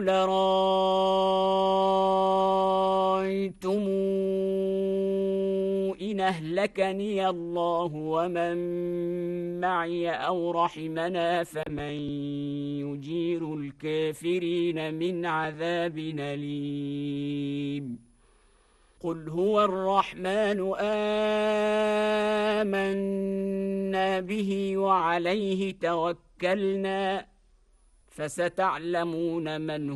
قُلْ أَرَأَيْتُمْ إِنْ أَهْلَكَنِيَ اللَّهُ وَمَن مَّعِيَ أَوْ رَحِمَنَا فَمَن يُجِيرُ الْكَافِرِينَ مِنْ عَذَابٍ أَلِيمٍ قُلْ هُوَ الرَّحْمَنُ آمَنَّا بِهِ وَعَلَيْهِ تَوَكَّلْنَا فَسَتَعْلَمُونَ مَنْ